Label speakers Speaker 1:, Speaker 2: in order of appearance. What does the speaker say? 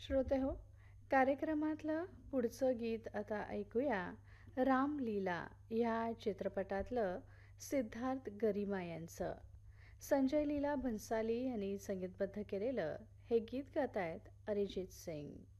Speaker 1: श्रोतेहो, कार्यक्रमातलं पुढचं गीत आता ऐकूया. रामलीला या चित्रपटातलं सिद्धार्थ गरिमा यांचं. संजय लीला भन्साली यांनी संगीतबद्ध केलेलं हे गीत गातायत अरिजित सिंग.